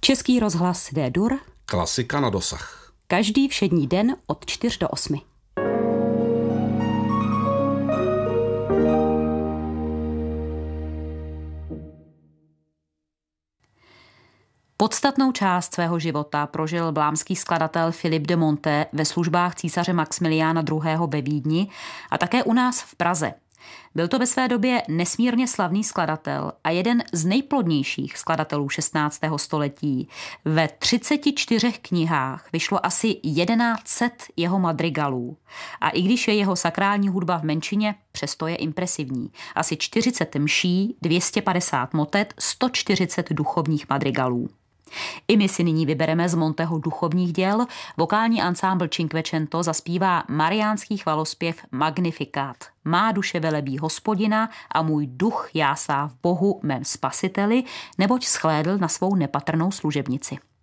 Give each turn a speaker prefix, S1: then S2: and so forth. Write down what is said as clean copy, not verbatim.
S1: Český rozhlas D-dur.
S2: Klasika na dosah.
S1: Každý všední den od 4 do 8. Podstatnou část svého života prožil vlámský skladatel Philippe de Montet ve službách císaře Maxmiliána II. Ve Vídni a také u nás v Praze. Byl to ve své době nesmírně slavný skladatel a jeden z nejplodnějších skladatelů 16. století. Ve 34 knihách vyšlo asi 1100 jeho madrigalů. A i když je jeho sakrální hudba v menšině, přesto je impresivní. Asi 40 mší, 250 motet, 140 duchovních madrigalů. I my si nyní vybereme z Monteho duchovních děl. Vokální ansámbl Cinquecento zaspívá mariánský chvalospěv Magnificat. Má duše velebí Hospodina a můj duch jásá v Bohu mém spasiteli, neboť shlédl na svou nepatrnou služebnici.